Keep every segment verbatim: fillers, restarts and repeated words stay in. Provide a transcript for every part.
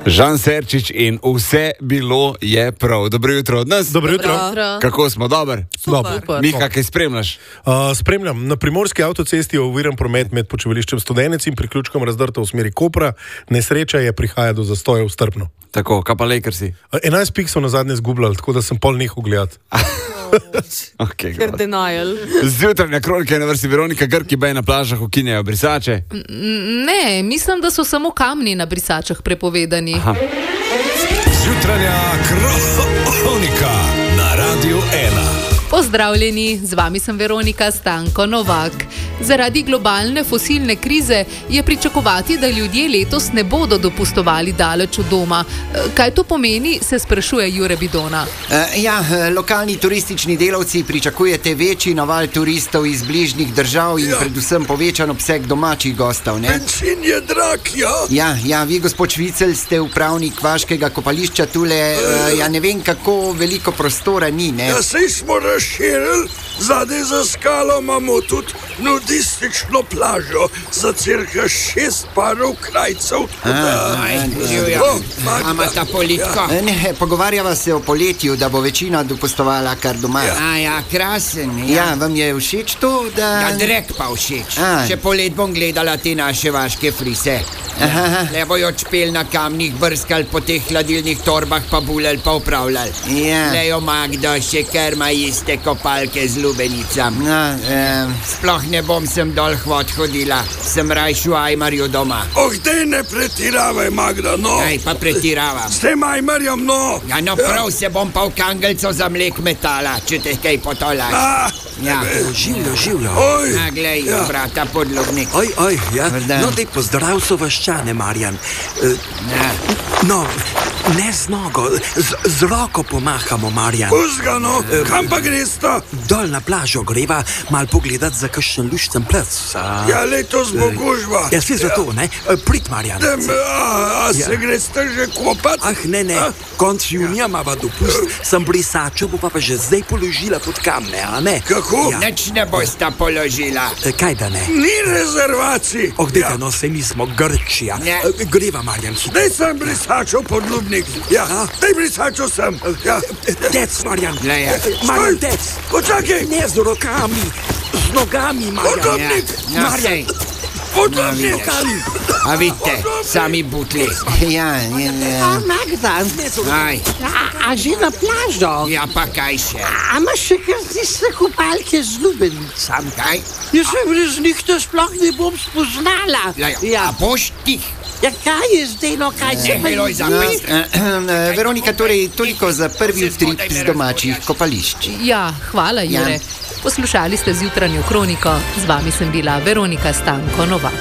Žan Serčič in vse bilo je prav. Dobro jutro od nas. Dobro jutro. Kako smo, dober? Super. Miha, kaj spremljaš? Uh, spremljam. Na primorski avtocesti je oviran promet med počivališčem Studenec in priključkom Razdrta v smeri Kopra. Nesreča je, prihaja do zastoja v Strpno. Tako, kaj pa Lakersi? Uh, enajst pik so na zadnje zgubljali, tako da sem pol nehal gledati. Okay, Ker denial. Zjutranja kronika je na vrsti Veronika Grki, bej na plažah ukinjajo brisače. Ne, mislim, da so samo kamni na brisačah prepovedani. Aha. Zjutranja kronika na Radiu ena. Pozdravljeni, z vami sem Veronika Stanko Novak. Zaradi globalne fosilne krize je pričakovati, da ljudje letos ne bodo dopustovali daleč od doma. Kaj to pomeni, se sprašuje Jure Bidona. Uh, ja, lokalni turistični delavci pričakujete večji naval turistov iz bližnjih držav in ja. predvsem povečan obseg domačih gostov, ne? Bencin je drag, ja? Ja, ja, vi, gospod Švicelj, ste upravnik vaškega kopališča tule, uh, ja ne vem, kako veliko prostora ni, ne? Ja, sej smo razširili, zadaj za skalo imamo tudi nudistično plažo za cirka šest parov krajcev. Ama ta politika? Ja. Ne, pogovarjava se o poletju, da bo večina dopustovala kar doma. Ja. A ja, krasen. Ja. ja, vam je všeč to, da... Ja, drek pa všeč. A. Še polet bom gledala te naše vaške frise. Ja. Le bojo čpel na kamnih, brskal po teh hladilnih torbah, pa bulel, pa upravljal. Ja. Lejo Magdo, še kar ima iste kopalke z lubenicam. No, um... Sploh ne bom sem dol hvod hodila, sem rajšu Ajmarju doma. Oh, dej ne pretiravaj, Magda, no. Ej, pa pretiravam. S tem Ajmarjem, no. Ja, no prav se bom pa v kangelco za mlek metala, če te kaj potolaš. A, ja. Življo, življo. Oj. A, glej, Ja. brata podlobnik. Oj, oj, ja. Vrdan. No, dej pozdrav so vaščane, Marjan. E, Ja. no, ne z nogo, z, z roko pomahamo, Marjan. Puzga, no. Kam pa gresta? Dol na plažo greva mal pogledat za kakšen lušten plec. A... Ja, letos bo gužva. Ja, si zato, ne? E, Prid, Marjan. Dem, a, a se Ja. greste že kopat? Ah, ne, ne, A? konc junija mava dopust, sem brisačo, bo pa, pa že zdaj položila pod kamne, a ne? Kako? Ja. Nič ne bosta položila. E, Kaj da ne? Ni rezervacij. Oh, dejte, no, se mi smo Grčija. Ne. E, Greva, Marjan, hitro. Dej sem brisačo podlubnik. Ja, dej brisačo sem. Ja. Dec, Marjan. Glej, ja. Marjan, Stoj. dec. Počakaj. Ne z rokami, z nogami, Marjan. Podlubnik. Ja, Marjan, sej. Podlubnik. rokami. A vidite, sami butli. Ja, in, uh... Magda, Ne z rokami. Aj, a, a že na plažo? ja pa kaj še? A imaš še kar tiste kopalke z lubenicami? Kaj? Jaz se brez njih to sploh ne bom spoznala. Lej, Ja, a boš tih? ja kaj je zdaj, no kaj se Ne, Miloj, za No, pest. uh, Veronika, torej toliko za prvi utrip z domačih kopališč. Ja, hvala, Jure. Ja. Poslušali ste zjutranjo kroniko. Z vami sem bila Veronika Stanko Novak.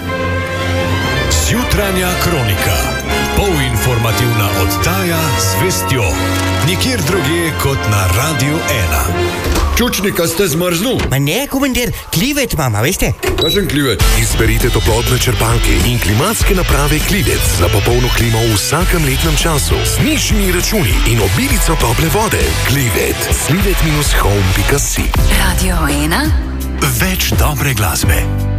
Zjutranja kronika. Polinformativna oddaja z vestjo. Nikjer drugje kot na Radiu ena. Čučnika ste zmrznul. Ma ne, komandir, klivet mama, veste? Kakšen klivet? Izberite toplotne črpalke in klimatske naprave Klivec za popolno klimo v vsakem letnem času. Z nižjimi računi in obilico tople vode. Klivet. klivet dash home pika si. Radio ena. Več dobre glasbe.